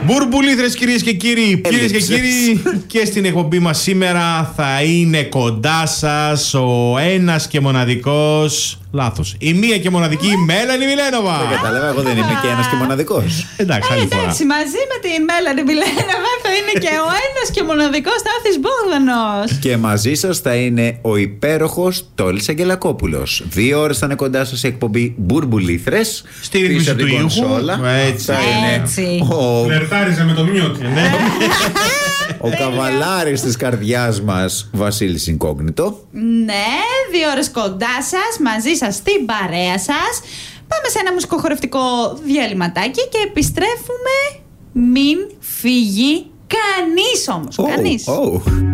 Μπουρμπουλήθρες, κυρίες και κύριοι. Κυρίες και κύριοι, και στην εκπομπή μας σήμερα θα είναι κοντά σας ο ένας και μοναδικός. Λάθος. Η μία και μοναδική Μέλανη Μιλένοβα. Δεν κατάλαβα, εγώ δεν είμαι και ένας και μοναδικός. Εντάξει, άλλη φορά. Εντάξει, μαζί με την Μέλανη Μιλένοβα θα είναι και ο ένας και μοναδικός Στάθης Μπόγδανος. Και μαζί σας θα είναι ο υπέροχος Τόλης Αγγελακόπουλος. 2 ώρες θα είναι κοντά σας η εκπομπή Μπουρμπουλήθρες. Στη ρύθμιση του ήχου. Έτσι. Θα είναι Φλερτάριζε με το μιούτ. ο καβαλάρης της καρδιάς μας, Βασίλης Ινκόγνητο. Ναι, 2 ώρες κοντά σας, μαζί σας, στην παρέα σας. Πάμε σε ένα μουσικοχορευτικό διαλυματάκι και επιστρέφουμε. Μην φύγει κανείς όμως, κανείς.